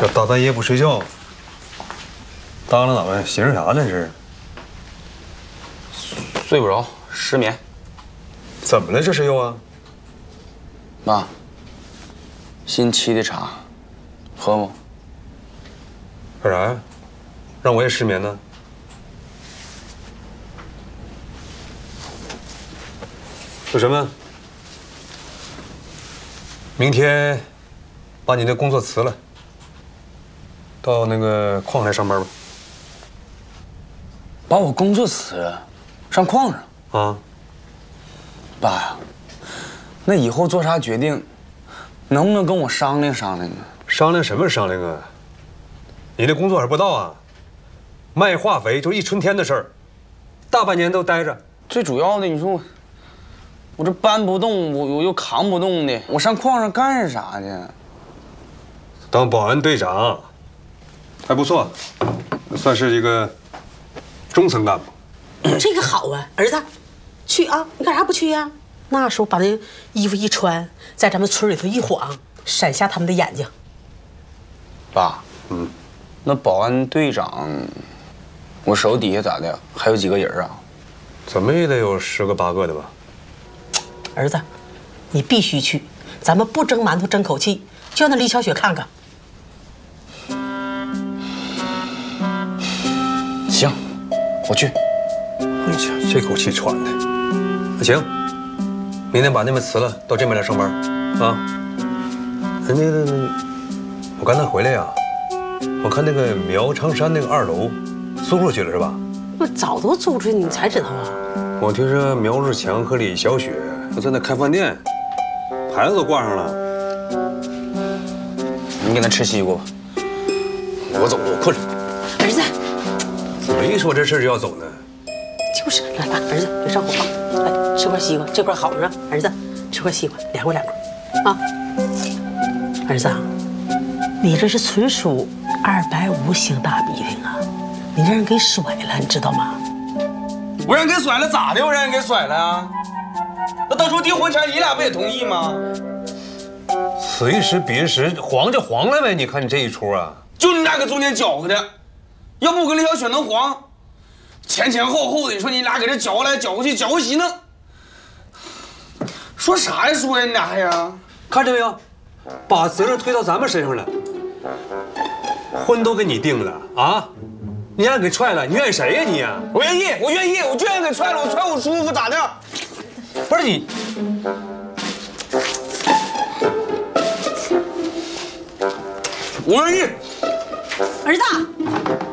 这大半夜不睡觉，当了咱们寻思啥呢？是？ 睡不着，失眠。 怎么了？这是又啊？ 妈，新沏的茶，喝吗？ 干啥呀？让我也失眠呢？有什么？明天把你的工作辞了，到那个矿来上班吧。 把我工作辞了，上矿上啊？ 爸呀，那以后做啥决定，能不能跟我商量商量啊？ 商量什么商量啊？你的工作还不到啊？卖化肥就一春天的事儿，大半年都待着。 最主要的，你说我这搬不动，我又扛不动的，我上矿上干啥去？ 当保安队长，还不错，算是一个中层干部。 这个好啊，儿子，去啊！你干啥不去呀？那时候把那衣服一穿，在咱们村里头一晃，闪瞎他们的眼睛。 爸，那保安队长，我手底下咋的？还有几个人啊？ 怎么也得有10个8个的吧？ 儿子，你必须去，咱们不争馒头争口气，就让那李小雪看看。 行，我去。 哎呀，这口气喘的。那行，明天把那边辞了，到这边来上班啊。那个，我刚才回来呀，我看那个苗昌山那个2楼租出去了是吧？ 那早都租出去，你才知道啊？ 我听说苗日强和李小雪都在那开饭店，牌子都挂上了。 你给他吃西瓜吧，我走了，我困了。 儿子， 怎么一说这事就要走呢？ 就是来吧，儿子别上火啊！来吃块西瓜，这块好着。儿子，吃块西瓜，凉快凉快啊！儿子，你这是纯属250星大逼挺啊！你让人给甩了，你知道吗？ 我让人给甩了咋的？我让人给甩了啊？那到时候订婚前你俩不也同意吗？ 此一时彼一时，黄就黄了呗。你看你这一出啊， 就你俩搁中间搅和的，要不我跟李小雪能黄？前前后后的，你说你俩搁这搅和来搅和去，搅和稀弄，说啥呀说呀？你俩还呀？ 看着没有，把责任推到咱们身上了。婚都给你定了啊，你让人给踹了，你怨谁呀你呀？ 我愿意，我愿意，我就愿意给踹了，我踹我舒服咋的？ 不是你， 我愿意。 儿子。